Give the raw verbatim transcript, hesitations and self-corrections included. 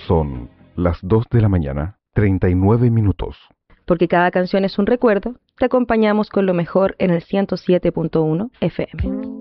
Son las dos de la mañana, treinta y nueve minutos. Porque cada canción es un recuerdo, te acompañamos con lo mejor en el ciento siete punto uno F M.